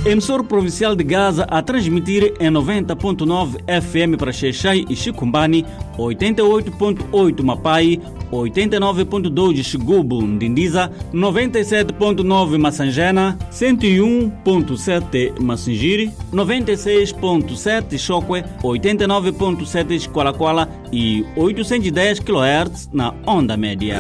Emissor provincial de Gaza a transmitir em 90.9 FM para Xai-Xai e Chicumbani, 88.8 Mapai, 89.2 Xigubu, Ndindiza, 97.9 Massangena, 101.7 Massingiri, 96.7 Chokwe, 89.7 Kwalakwala e 810 kHz na onda média.